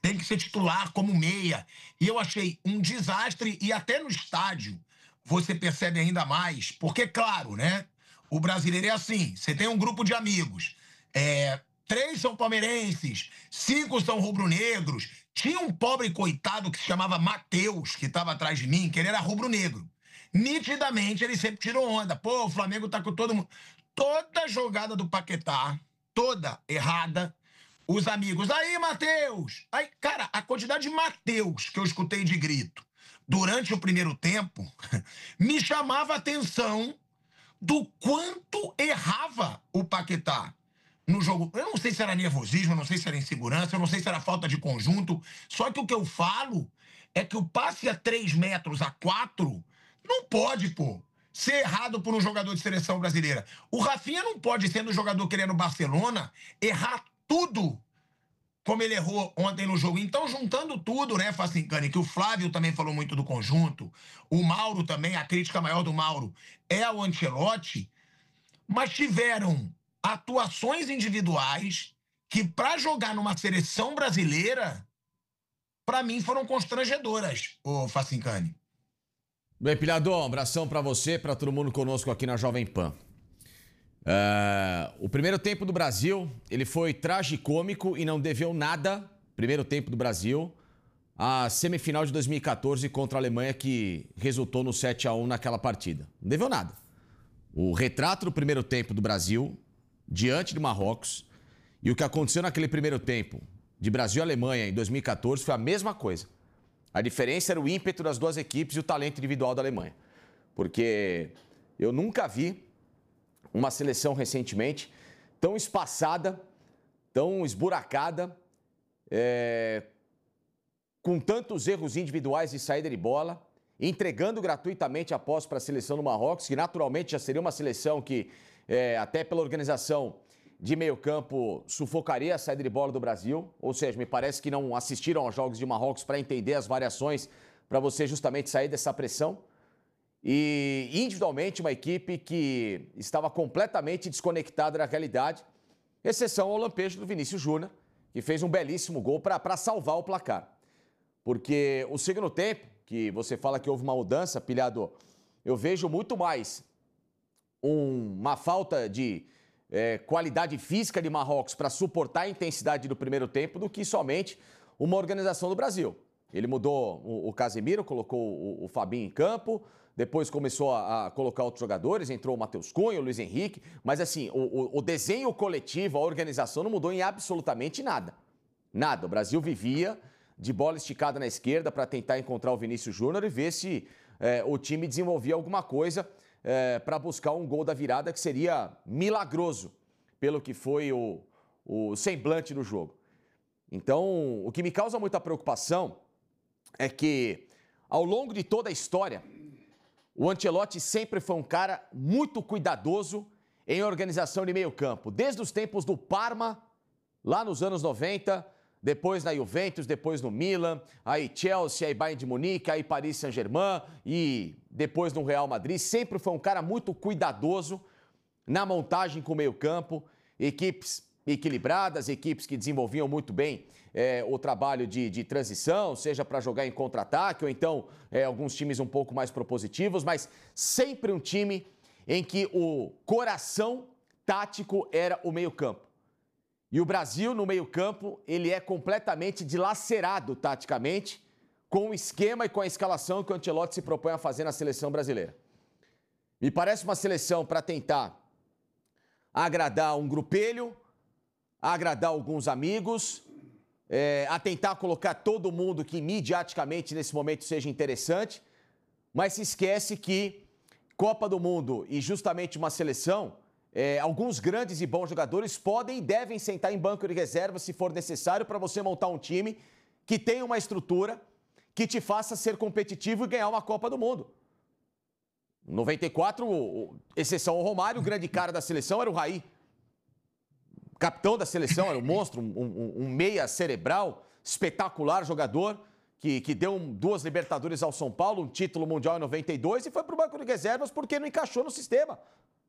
tem que ser titular como meia. E eu achei um desastre, e até no estádio você percebe ainda mais, porque, claro, né? O brasileiro é assim, você tem um grupo de amigos, 3 são palmeirenses, 5 são rubro-negros. Tinha um pobre coitado que se chamava Matheus, que estava atrás de mim, que ele era rubro-negro. Nitidamente, ele sempre tirou onda. Pô, o Flamengo tá com todo mundo. Toda jogada do Paquetá, toda errada, os amigos, aí, Matheus! Aí, cara, a quantidade de Matheus que eu escutei de grito durante o primeiro tempo me chamava a atenção do quanto errava o Paquetá no jogo. Eu não sei se era nervosismo, eu não sei se era insegurança, eu não sei se era falta de conjunto. Só que o que eu falo é que o passe a 3 metros, a 4, não pode, pô, ser errado por um jogador de seleção brasileira. O Rafinha não pode, sendo jogador querendo Barcelona, errar tudo como ele errou ontem no jogo. Então, juntando tudo, né, Facincani, que o Flávio também falou muito do conjunto, o Mauro também, a crítica maior do Mauro é ao Ancelotti, mas tiveram atuações individuais que, para jogar numa seleção brasileira, para mim foram constrangedoras, ô Facincani. Bem, Pilhador, um abração pra você, pra todo mundo conosco aqui na Jovem Pan. O primeiro tempo do Brasil, ele foi tragicômico e não deveu nada, primeiro tempo do Brasil, à semifinal de 2014 contra a Alemanha, que resultou no 7-1 naquela partida. Não deveu nada. O retrato do primeiro tempo do Brasil, diante do Marrocos, e o que aconteceu naquele primeiro tempo de Brasil e Alemanha em 2014 foi a mesma coisa. A diferença era o ímpeto das duas equipes e o talento individual da Alemanha. Porque eu nunca vi uma seleção recentemente tão espaçada, tão esburacada, com tantos erros individuais de saída de bola, entregando gratuitamente a posse para a seleção do Marrocos, que naturalmente já seria uma seleção que, até pela organização de meio campo, sufocaria a saída de bola do Brasil. Ou seja, me parece que não assistiram aos jogos de Marrocos para entender as variações, para você justamente sair dessa pressão. E individualmente uma equipe que estava completamente desconectada da realidade, exceção ao lampejo do Vinícius Júnior, que fez um belíssimo gol para salvar o placar. Porque o segundo tempo, que você fala que houve uma mudança, Pilhado, eu vejo muito mais uma falta de qualidade física de Marrocos para suportar a intensidade do primeiro tempo do que somente uma organização do Brasil. Ele mudou o Casemiro, colocou o Fabinho em campo, depois começou a colocar outros jogadores, entrou o Matheus Cunha, o Luiz Henrique, mas assim, o desenho coletivo, a organização não mudou em absolutamente nada. Nada. O Brasil vivia de bola esticada na esquerda para tentar encontrar o Vinícius Júnior e ver se o time desenvolvia alguma coisa para buscar um gol da virada que seria milagroso, pelo que foi o semblante do jogo. Então, o que me causa muita preocupação é que, ao longo de toda a história, o Ancelotti sempre foi um cara muito cuidadoso em organização de meio campo. Desde os tempos do Parma, lá nos anos 90, depois na Juventus, depois no Milan, aí Chelsea, aí Bayern de Munique, aí Paris Saint-Germain e depois no Real Madrid. Sempre foi um cara muito cuidadoso na montagem com o meio campo, equipes equilibradas, equipes que desenvolviam muito bem o trabalho de transição, seja para jogar em contra-ataque ou então alguns times um pouco mais propositivos, mas sempre um time em que o coração tático era o meio-campo. E o Brasil, no meio-campo, ele é completamente dilacerado taticamente com o esquema e com a escalação que o Ancelotti se propõe a fazer na seleção brasileira. Me parece uma seleção para tentar agradar um grupelho, agradar alguns amigos, a tentar colocar todo mundo que midiaticamente nesse momento seja interessante, mas se esquece que Copa do Mundo e justamente uma seleção, alguns grandes e bons jogadores podem e devem sentar em banco de reserva se for necessário para você montar um time que tenha uma estrutura que te faça ser competitivo e ganhar uma Copa do Mundo. Em 94, exceção ao Romário, o grande cara da seleção era o Raí. Capitão da seleção, era um monstro, um meia cerebral, espetacular jogador, que deu 2 Libertadores ao São Paulo, um título mundial em 92 e foi para o banco de reservas porque não encaixou no sistema.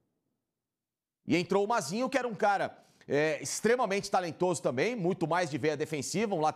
E entrou o Mazinho, que era um cara extremamente talentoso também, muito mais de veia defensiva, um